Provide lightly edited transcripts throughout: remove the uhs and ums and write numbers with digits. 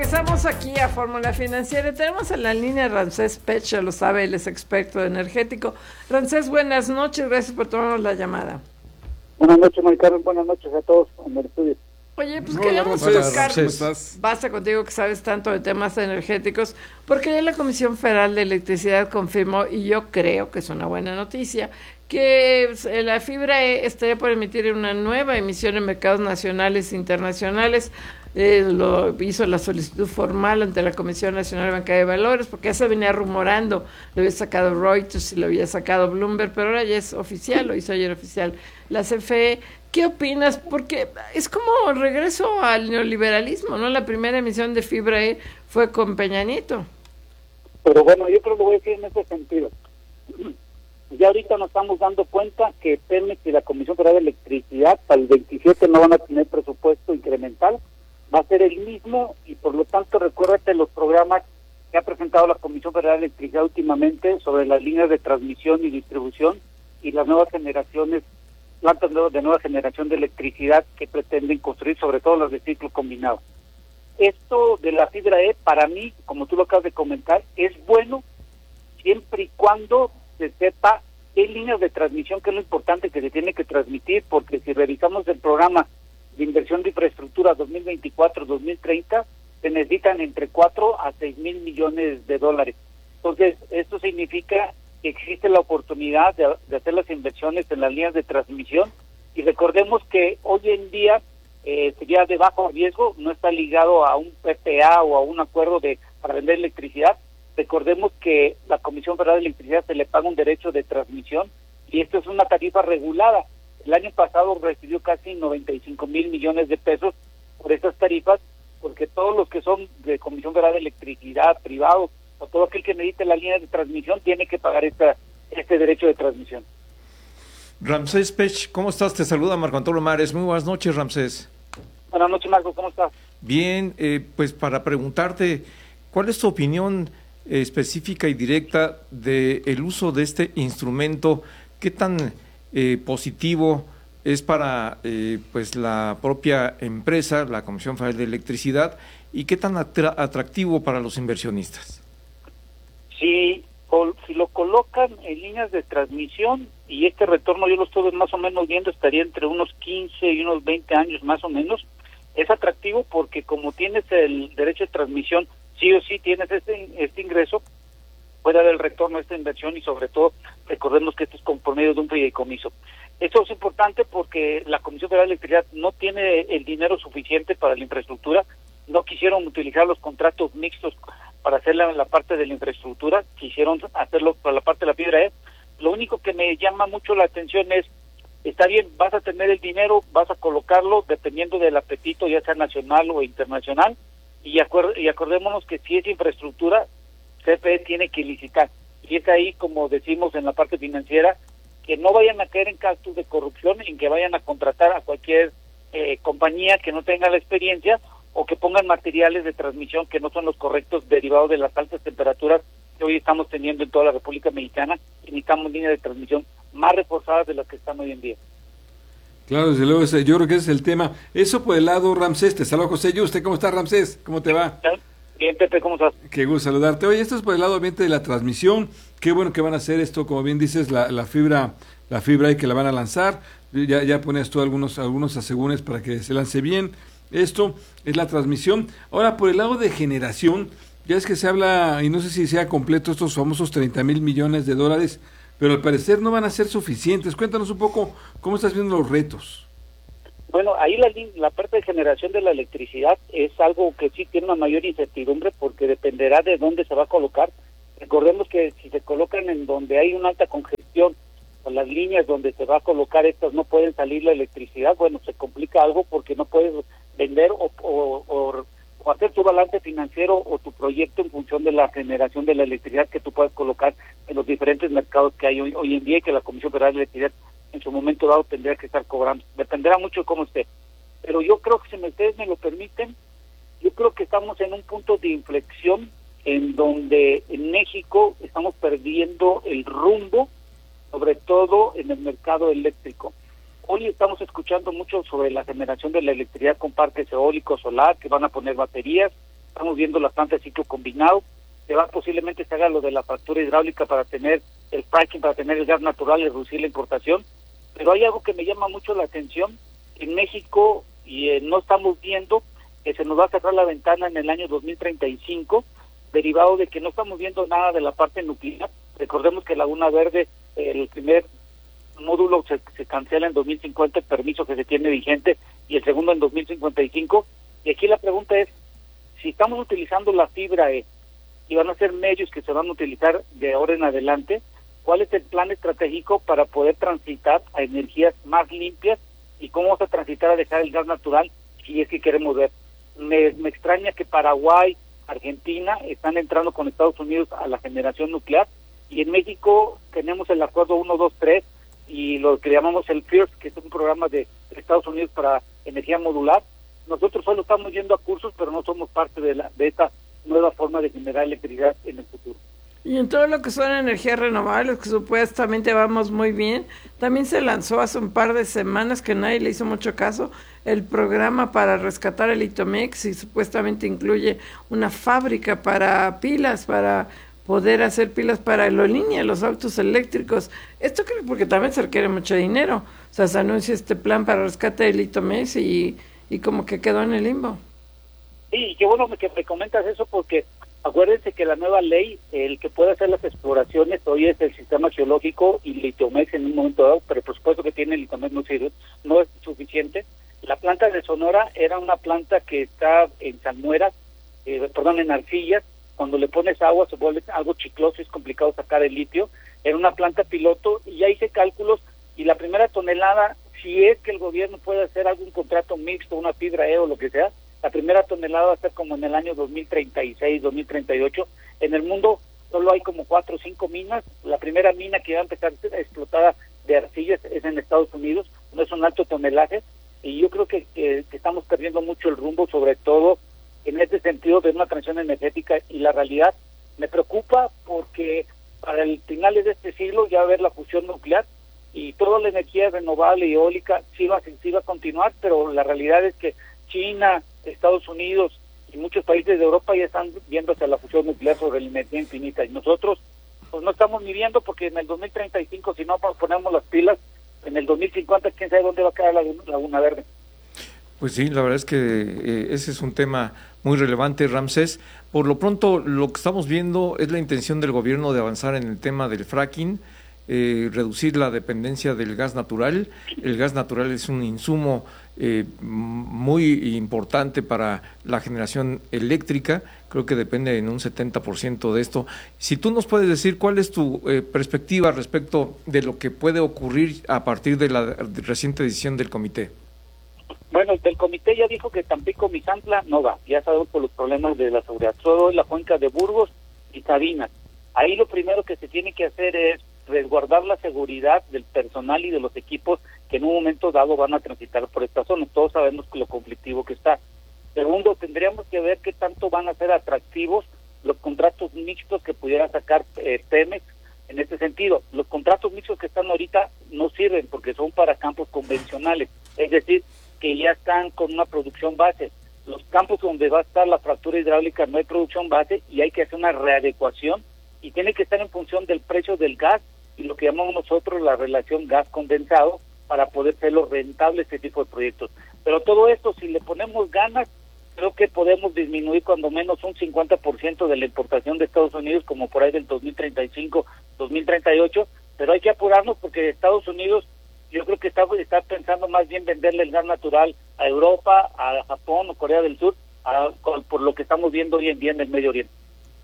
Estamos aquí a Fórmula Financiera. Tenemos en la línea a Ramsés Pech, ya lo sabe, él es experto energético. Ramsés, buenas noches, gracias por tomarnos la llamada. Buenas noches, Maricarmen, buenas noches a todos en el estudio. Oye, pues Hola, queremos Ramsés. tocar, ¿Cómo estás? basta contigo que sabes tanto de temas energéticos, porque ya la Comisión Federal de Electricidad confirmó, y yo creo que es una buena noticia, que la fibra estaría por emitir una nueva emisión en mercados nacionales e internacionales. Lo hizo la solicitud formal ante la Comisión Nacional de Banca de Valores, porque ya se venía rumorando, lo había sacado Reuters y lo había sacado Bloomberg, pero ahora ya es oficial, lo hizo ayer oficial la CFE. ¿Qué opinas? Porque es como regreso al neoliberalismo, ¿no? La primera emisión de fibra fue con Peña Nieto. Pero bueno, yo creo que lo voy a decir en ese sentido. Ya ahorita nos estamos dando cuenta que Pemex y la Comisión Federal de Electricidad para el 27 no van a tener presupuesto incremental, va a ser el mismo, y por lo tanto recuérdate los programas que ha presentado la Comisión Federal de Electricidad últimamente sobre las líneas de transmisión y distribución y las nuevas generaciones, plantas de nueva generación de electricidad que pretenden construir, sobre todo las de ciclo combinado. Esto de la fibra para mí, como tú lo acabas de comentar, es bueno siempre y cuando se sepa qué líneas de transmisión, que es lo importante que se tiene que transmitir, porque si revisamos el programa de inversión de infraestructura 2024-2030, se necesitan entre 4 a 6 mil millones de dólares. Entonces, esto significa que existe la oportunidad de hacer las inversiones en las líneas de transmisión, y recordemos que hoy en día sería de bajo riesgo, no está ligado a un PPA o a un acuerdo para vender electricidad. Recordemos que la Comisión Federal de Electricidad se le paga un derecho de transmisión, y esto es una tarifa regulada. El año pasado recibió casi 95 mil millones de pesos por estas tarifas, porque todos los que son de Comisión Federal de Electricidad, privados, o todo aquel que necesite la línea de transmisión, tiene que pagar este derecho de transmisión. Ramsés Pech, ¿cómo estás? Te saluda Marco Antonio Mares. Muy buenas noches, Ramsés. Buenas noches, Marco, ¿cómo estás? Bien, pues para preguntarte, ¿cuál es tu opinión específica y directa del uso de este instrumento? ¿Qué tan positivo es para pues la propia empresa, la Comisión Federal de Electricidad, y qué tan atractivo para los inversionistas? Si lo colocan en líneas de transmisión, y este retorno yo lo estoy más o menos viendo, estaría entre unos 15 y unos 20 años más o menos, es atractivo porque como tienes el derecho de transmisión, sí o sí tienes este ingreso, puede haber el retorno a esta inversión, y sobre todo recordemos que esto es por medio de un fideicomiso. Esto es importante porque la Comisión Federal de Electricidad no tiene el dinero suficiente para la infraestructura, no quisieron utilizar los contratos mixtos para hacer la parte de la infraestructura, quisieron hacerlo para la parte de la fibra. Lo único que me llama mucho la atención es, está bien, vas a tener el dinero, vas a colocarlo dependiendo del apetito, ya sea nacional o internacional, y acordémonos que si es infraestructura, CFE tiene que licitar, y es ahí, como decimos en la parte financiera, que no vayan a caer en casos de corrupción, en que vayan a contratar a cualquier compañía que no tenga la experiencia, o que pongan materiales de transmisión que no son los correctos, derivados de las altas temperaturas que hoy estamos teniendo en toda la República Mexicana, y necesitamos líneas de transmisión más reforzadas de las que están hoy en día. Claro, desde luego, yo creo que ese es el tema. Eso por el lado, Ramsés. Te saludo, José Yuste. ¿Cómo estás, Ramsés? ¿Cómo te va? Bien, Pepe, ¿cómo estás? Qué gusto saludarte. Oye, esto es por el lado obviamente de la transmisión. Qué bueno que van a hacer esto, como bien dices, la fibra ahí que la van a lanzar. Ya pones tú algunos asegúnes para que se lance bien. Esto es la transmisión. Ahora, por el lado de generación, ya es que se habla, y no sé si sea completo, estos famosos 30 mil millones de dólares, pero al parecer no van a ser suficientes. Cuéntanos un poco cómo estás viendo los retos. Bueno, ahí la parte de generación de la electricidad es algo que sí tiene una mayor incertidumbre, porque dependerá de dónde se va a colocar. Recordemos que si se colocan en donde hay una alta congestión, o las líneas donde se va a colocar estas no pueden salir la electricidad, bueno, se complica algo porque no puedes vender o hacer tu balance financiero o tu proyecto en función de la generación de la electricidad que tú puedes colocar en los diferentes mercados que hay hoy en día, y que la Comisión Federal de Electricidad en su momento dado tendría que estar cobrando. Dependerá mucho de cómo esté. Pero yo creo que, si ustedes me lo permiten, yo creo que estamos en un punto de inflexión en donde en México estamos perdiendo el rumbo, sobre todo en el mercado eléctrico. Hoy estamos escuchando mucho sobre la generación de la electricidad con parques eólicos, solar, que van a poner baterías, estamos viendo la planta de ciclo combinado, posiblemente se haga lo de la fractura hidráulica para tener el fracking, para tener el gas natural y reducir la importación, pero hay algo que me llama mucho la atención. En México no estamos viendo que se nos va a cerrar la ventana en el año 2035, derivado de que no estamos viendo nada de la parte nuclear. Recordemos que Laguna Verde, el primer módulo se cancela en 2050, el permiso que se tiene vigente, y el segundo en 2055, y aquí la pregunta es, si estamos utilizando la fibra y van a ser medios que se van a utilizar de ahora en adelante, ¿cuál es el plan estratégico para poder transitar a energías más limpias y cómo vamos a transitar a dejar el gas natural si es que queremos ver? Me extraña que Paraguay, Argentina están entrando con Estados Unidos a la generación nuclear, y en México tenemos el acuerdo 123 y lo que llamamos el FIRST, que es un programa de Estados Unidos para energía modular. Nosotros solo estamos yendo a cursos, pero no somos parte de esta nueva forma de generar electricidad en el futuro. Y en todo lo que son energías renovables, que supuestamente vamos muy bien, también se lanzó hace un par de semanas, que nadie le hizo mucho caso, el programa para rescatar el Itomex, y supuestamente incluye una fábrica para pilas, para poder hacer pilas para aerolínea, los autos eléctricos. Esto creo porque también se requiere mucho dinero. O sea, se anuncia este plan para rescate del Itomex y como que quedó en el limbo. Sí, qué bueno que me comentas eso, porque acuérdense que la nueva ley, el que puede hacer las exploraciones hoy es el sistema geológico y el Itomex en un momento dado, pero por supuesto que tiene el Itomex no es suficiente. La planta de Sonora era una planta que está en salmueras, en arcillas. Cuando le pones agua se vuelve algo chicloso y es complicado sacar el litio. Era una planta piloto y ya hice cálculos, y la primera tonelada, si es que el gobierno puede hacer algún contrato mixto, una fibra o lo que sea, la primera tonelada va a ser como en el año 2036, 2038. En el mundo solo hay como 4 o 5 minas. La primera mina que va a empezar a explotada de arcillas es en Estados Unidos, no es un alto tonelaje, y yo creo que estamos perdiendo mucho el rumbo, sobre todo en este sentido de una transición energética, y la realidad me preocupa porque para el finales de este siglo ya va a haber la fusión nuclear y toda la energía renovable y eólica sí va a continuar, pero la realidad es que China, Estados Unidos y muchos países de Europa ya están viendo hacia la fusión nuclear sobre la energía infinita, y nosotros pues no estamos ni viendo, porque en el 2035 si no ponemos las pilas, en el 2050 quién sabe dónde va a quedar la Laguna Verde. Pues sí, la verdad es que ese es un tema muy relevante, Ramsés. Por lo pronto, lo que estamos viendo es la intención del gobierno de avanzar en el tema del fracking, reducir la dependencia del gas natural. El gas natural es un insumo muy importante para la generación eléctrica, creo que depende en un 70% de esto. Si tú nos puedes decir cuál es tu perspectiva respecto de lo que puede ocurrir a partir de la reciente decisión del comité. Bueno, el comité ya dijo que Tampico, Misantla no va, ya sabemos por los problemas de la seguridad, solo en la cuenca de Burgos y Sabinas. Ahí lo primero que se tiene que hacer es resguardar la seguridad del personal y de los equipos que en un momento dado van a transitar por esta zona. Todos sabemos que lo conflictivo que está. Segundo, tendríamos que ver qué tanto van a ser atractivos los contratos mixtos que pudiera sacar Pemex en este sentido. Los contratos mixtos que están ahorita no sirven porque son para campos convencionales, es decir, que ya están con una producción base. Los campos donde va a estar la fractura hidráulica no hay producción base y hay que hacer una readecuación, y tiene que estar en función del precio del gas y lo que llamamos nosotros la relación gas condensado para poder hacerlo rentable este tipo de proyectos. Pero todo esto, si le ponemos ganas, creo que podemos disminuir cuando menos un 50% de la importación de Estados Unidos, como por ahí del 2035, 2038, pero hay que apurarnos porque Estados Unidos yo creo que está pensando más bien venderle el gas natural a Europa, a Japón o Corea del Sur, por lo que estamos viendo hoy en día en el Medio Oriente.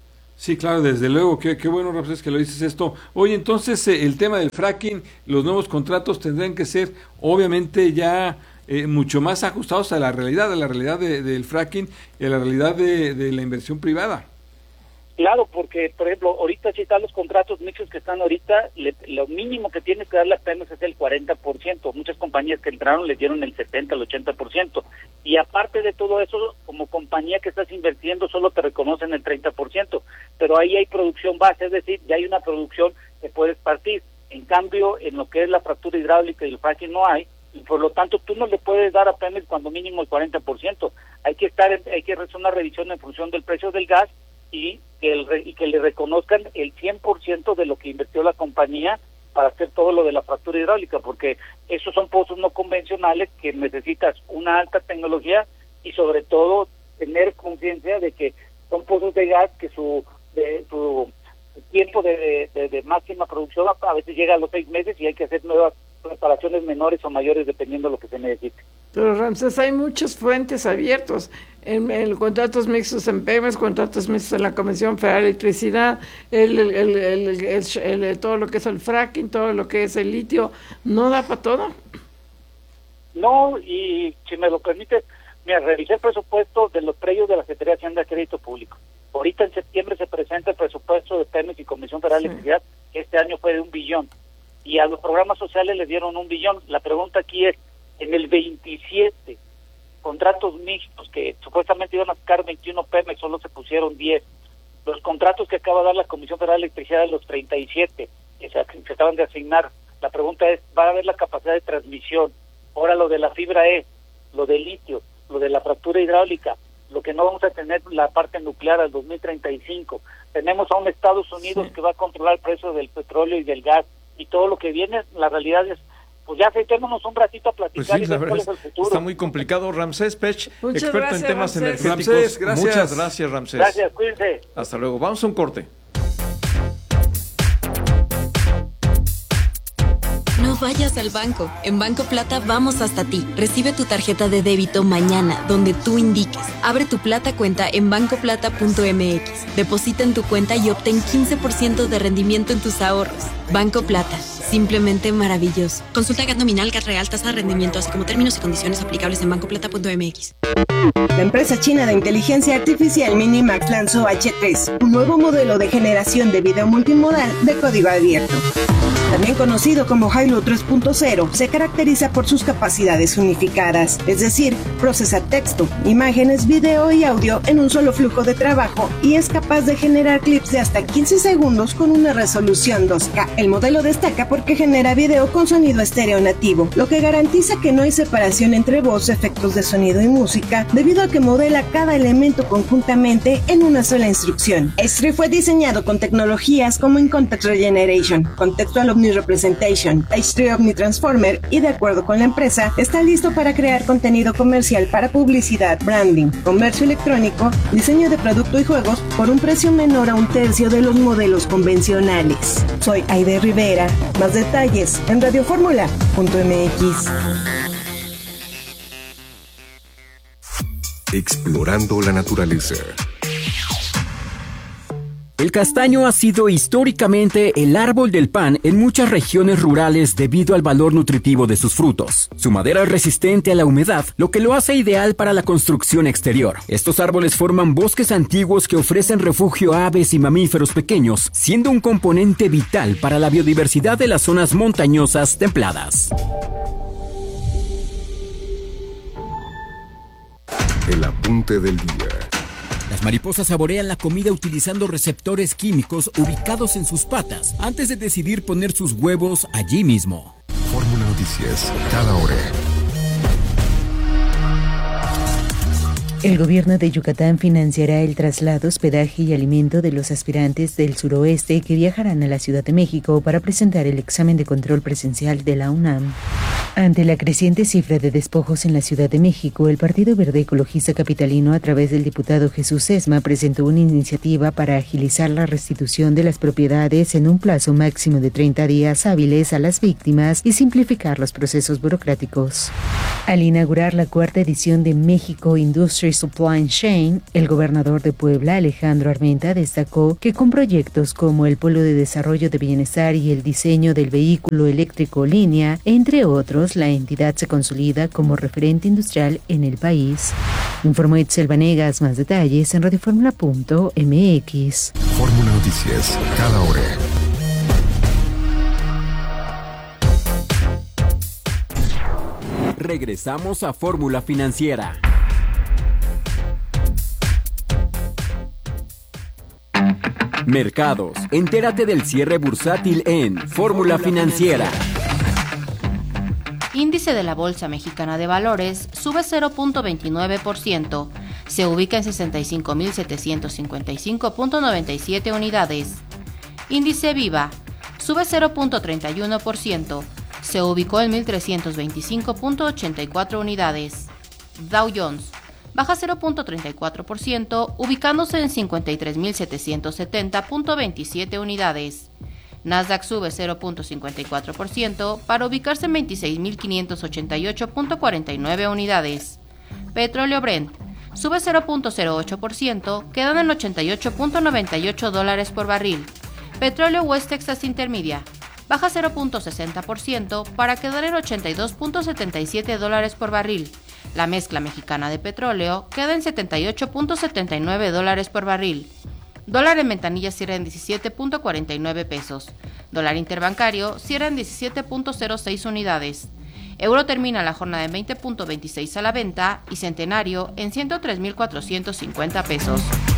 Sí, claro, desde luego, qué bueno, Ramsés, que lo dices esto. Oye, entonces, el tema del fracking, los nuevos contratos tendrán que ser, obviamente, ya mucho más ajustados a la realidad del fracking y a la realidad de la inversión privada. Claro, porque, por ejemplo, ahorita si están los contratos mixtos que están ahorita, lo mínimo que tiene que darle a Pemex es el 40%. Muchas compañías que entraron le dieron el 70%, el 80%. Y aparte de todo eso, como compañía que estás invirtiendo, solo te reconocen el 30%. Pero ahí hay producción base, es decir, ya hay una producción que puedes partir. En cambio, en lo que es la fractura hidráulica y el fracking no hay, y por lo tanto tú no le puedes dar a Pemex cuando mínimo el 40%. hay que hacer una revisión en función del precio del gas y que le reconozcan el 100% de lo que invirtió la compañía para hacer todo lo de la fractura hidráulica, porque esos son pozos no convencionales que necesitas una alta tecnología y sobre todo tener conciencia de que son pozos de gas que su tiempo de máxima producción a veces llega a los 6 meses y hay que hacer nuevas reparaciones menores o mayores dependiendo de lo que se necesite. Pero Ramsés, hay muchos frentes abiertos en contratos mixtos en Pemex, contratos mixtos en la Comisión Federal de Electricidad, todo lo que es el fracking, todo lo que es el litio, ¿no da para todo? No, y si me lo permite, mira, revisé el presupuesto de los predios de la Secretaría de Hacienda de Crédito Público. Ahorita en septiembre se presenta el presupuesto de Pemex y Comisión Federal de Electricidad, que este año fue de 1 billón. Y a los programas sociales les dieron 1 billón. La pregunta aquí es, en el 27 contratos mixtos que supuestamente iban a sacar 21 Pemex, solo se pusieron 10. Los contratos que acaba de dar la Comisión Federal de Electricidad de los 37 que se acaban de asignar, la pregunta es, ¿va a haber la capacidad de transmisión? Ahora lo de la fibra lo del litio, lo de la fractura hidráulica, lo que no vamos a tener la parte nuclear al 2035. Tenemos a un Estados Unidos que va a controlar el precio del petróleo y del gas, y todo lo que viene, la realidad es, pues ya sentémonos un ratito a platicar y ver cuál es el futuro. Está muy complicado. Ramsés Pech, muchas experto gracias, en temas Ramsés. energéticos. Ramsés, gracias. Muchas gracias, Ramsés. Gracias, cuídense. Hasta luego. Vamos a un corte. No vayas al banco. En Banco Plata vamos hasta ti. Recibe tu tarjeta de débito mañana, donde tú indiques. Abre tu Plata cuenta en bancoplata.mx. Deposita en tu cuenta y obtén 15% de rendimiento en tus ahorros. Banco Plata. Simplemente maravilloso. Consulta GAT nominal, GAT real, tasa de rendimiento, así como términos y condiciones aplicables en bancoplata.mx. La empresa china de inteligencia artificial Minimax lanzó H3, un nuevo modelo de generación de video multimodal de código abierto. También conocido como Hilo 3.0, se caracteriza por sus capacidades unificadas, es decir, procesa texto, imágenes, video y audio en un solo flujo de trabajo y es capaz de generar clips de hasta 15 segundos con una resolución 2K. El modelo destaca porque genera video con sonido estéreo nativo, lo que garantiza que no hay separación entre voz, efectos de sonido y música, debido a que modela cada elemento conjuntamente en una sola instrucción. H3 fue diseñado con tecnologías como In-Context Regeneration, Contextual Omni-Representation, H3 Omni-Transformer y, de acuerdo con la empresa, está listo para crear contenido comercial para publicidad, branding, comercio electrónico, diseño de producto y juegos por un precio menor a 1/3 de los modelos convencionales. Soy Aide Rivera. Más detalles en radioformula.mx. Explorando la naturaleza. El castaño ha sido históricamente el árbol del pan en muchas regiones rurales debido al valor nutritivo de sus frutos. Su madera es resistente a la humedad, lo que lo hace ideal para la construcción exterior. Estos árboles forman bosques antiguos que ofrecen refugio a aves y mamíferos pequeños, siendo un componente vital para la biodiversidad de las zonas montañosas templadas. El apunte del día. Las mariposas saborean la comida utilizando receptores químicos ubicados en sus patas antes de decidir poner sus huevos allí mismo. Fórmula Noticias, cada hora. El gobierno de Yucatán financiará el traslado, hospedaje y alimento de los aspirantes del suroeste que viajarán a la Ciudad de México para presentar el examen de control presencial de la UNAM. Ante la creciente cifra de despojos en la Ciudad de México, el Partido Verde Ecologista Capitalino, a través del diputado Jesús Esma, presentó una iniciativa para agilizar la restitución de las propiedades en un plazo máximo de 30 días hábiles a las víctimas y simplificar los procesos burocráticos. Al inaugurar la 4ª edición de México Industry Supply Chain, el gobernador de Puebla, Alejandro Armenta, destacó que con proyectos como el Polo de Desarrollo de Bienestar y el diseño del vehículo eléctrico línea, entre otros, la entidad se consolida como referente industrial en el país. Informó Itzel Vanegas. Más detalles en radioformula.mx. Fórmula Noticias, cada hora. Regresamos a Fórmula Financiera. Mercados. Entérate del cierre bursátil en Fórmula Financiera. Índice de la Bolsa Mexicana de Valores sube 0.29%, se ubica en 65.755.97 unidades. Índice Viva sube 0.31%, se ubicó en 1.325.84 unidades. Dow Jones baja 0.34%, ubicándose en 53.770.27 unidades. Nasdaq sube 0.54% para ubicarse en 26.588.49 unidades. Petróleo Brent sube 0.08%, quedando en $88.98 por barril. Petróleo West Texas Intermedia baja 0.60% para quedar en $82.77 por barril. La mezcla mexicana de petróleo queda en $78.79 por barril. Dólar en ventanilla cierra en 17.49 pesos. Dólar interbancario cierra en 17.06 unidades. Euro termina la jornada en 20.26 a la venta y Centenario en 103.450 pesos.